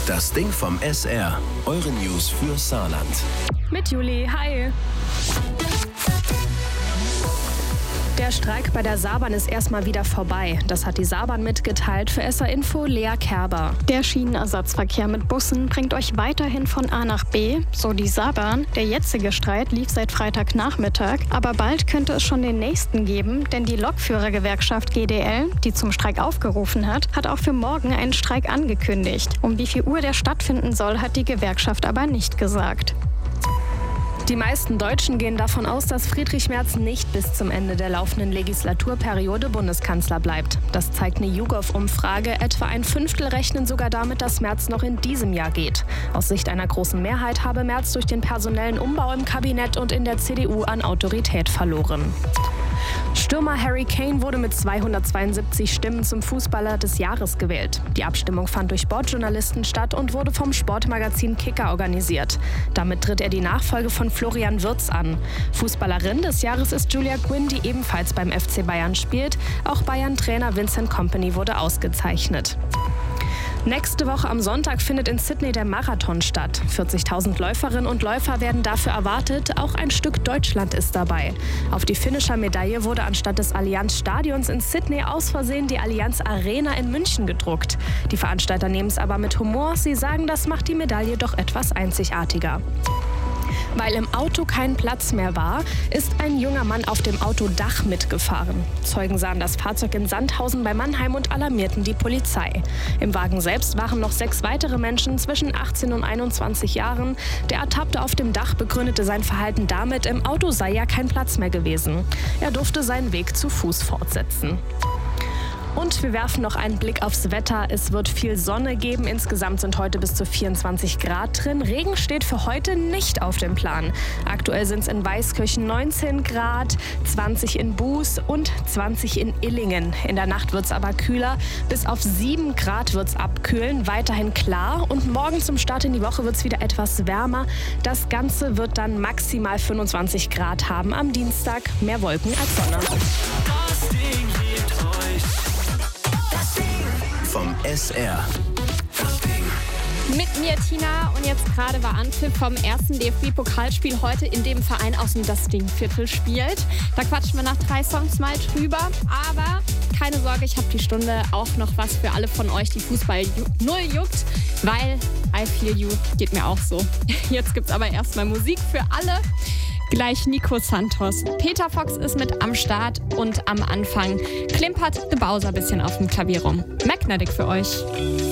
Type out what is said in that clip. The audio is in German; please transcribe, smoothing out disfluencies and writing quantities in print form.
Das Ding vom SR. Eure News für Saarland. Mit Juli, hi. Der Streik bei der Saarbahn ist erstmal wieder vorbei. Das hat die Saarbahn mitgeteilt. Für SR Info Lea Kerber. Der Schienenersatzverkehr mit Bussen bringt euch weiterhin von A nach B, so die Saarbahn. Der jetzige Streit lief seit Freitagnachmittag, aber bald könnte es schon den nächsten geben, denn die Lokführergewerkschaft GDL, die zum Streik aufgerufen hat auch für morgen einen Streik angekündigt. Um wie viel Uhr der stattfinden soll, hat die Gewerkschaft aber nicht gesagt. Die meisten Deutschen gehen davon aus, dass Friedrich Merz nicht bis zum Ende der laufenden Legislaturperiode Bundeskanzler bleibt. Das zeigt eine YouGov-Umfrage. Etwa ein Fünftel rechnen sogar damit, dass Merz noch in diesem Jahr geht. Aus Sicht einer großen Mehrheit habe Merz durch den personellen Umbau im Kabinett und in der CDU an Autorität verloren. Stürmer Harry Kane wurde mit 272 Stimmen zum Fußballer des Jahres gewählt. Die Abstimmung fand durch Sportjournalisten statt und wurde vom Sportmagazin Kicker organisiert. Damit tritt er die Nachfolge von Florian Wirtz an. Fußballerin des Jahres ist Julia Quinn, die ebenfalls beim FC Bayern spielt. Auch Bayern-Trainer Vincent Kompany wurde ausgezeichnet. Nächste Woche am Sonntag findet in Sydney der Marathon statt. 40.000 Läuferinnen und Läufer werden dafür erwartet. Auch ein Stück Deutschland ist dabei. Auf die Finisher-Medaille wurde anstatt des Allianz-Stadions in Sydney aus Versehen die Allianz Arena in München gedruckt. Die Veranstalter nehmen es aber mit Humor. Sie sagen, das macht die Medaille doch etwas einzigartiger. Weil im Auto kein Platz mehr war, ist ein junger Mann auf dem Autodach mitgefahren. Zeugen sahen das Fahrzeug in Sandhausen bei Mannheim und alarmierten die Polizei. Im Wagen selbst waren noch 6 weitere Menschen zwischen 18 und 21 Jahren. Der Ertappte auf dem Dach begründete sein Verhalten damit, im Auto sei ja kein Platz mehr gewesen. Er durfte seinen Weg zu Fuß fortsetzen. Und wir werfen noch einen Blick aufs Wetter. Es wird viel Sonne geben. Insgesamt sind heute bis zu 24 Grad drin. Regen steht für heute nicht auf dem Plan. Aktuell sind es in Weißkirchen 19 Grad, 20 in Buß und 20 in Illingen. In der Nacht wird es aber kühler. Bis auf 7 Grad wird es abkühlen. Weiterhin klar. Und morgen zum Start in die Woche wird es wieder etwas wärmer. Das Ganze wird dann maximal 25 Grad haben. Am Dienstag mehr Wolken als Sonne. Das Ding liebt euch. Vom SR. Mit mir Tina und jetzt gerade war Anpfiff vom ersten DFB-Pokalspiel heute, in dem Verein aus dem Das Ding-Viertel spielt. Da quatschen wir nach 3 Songs mal drüber, aber keine Sorge, ich habe die Stunde auch noch was für alle von euch, die Fußball null juckt, weil I Feel You geht mir auch so. Jetzt gibt's aber erstmal Musik für alle. Gleich Nico Santos. Peter Fox ist mit am Start und am Anfang klimpert The Bowser ein bisschen auf dem Klavier rum. Magnetic für euch.